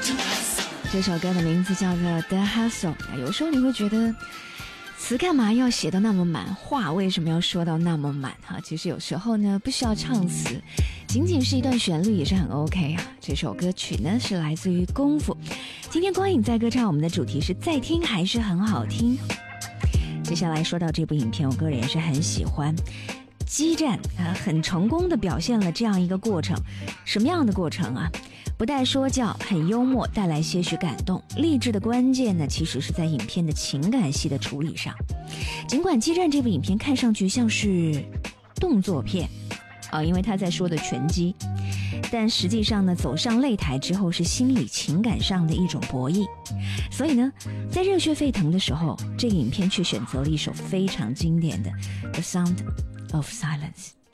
这首歌的名字叫做 The Hustle。 有时候你会觉得词干嘛要写到那么满，话为什么要说到那么满其实有时候呢不需要唱词，仅仅是一段旋律也是很 OK 啊。这首歌曲呢是来自于功夫。今天光影在歌唱，我们的主题是再听还是很好听。接下来说到这部影片，我个人也是很喜欢。激战很成功的表现了这样一个过程。什么样的过程啊？不带说教，很幽默，带来些许感动。励志的关键呢，其实是在影片的情感戏的处理上。尽管《激战》这部影片看上去像是动作片因为他在说的拳击，但实际上呢，走上擂台之后是心理情感上的一种博弈。所以呢，在热血沸腾的时候，这个影片却选择了一首非常经典的《The Sound of Silence》。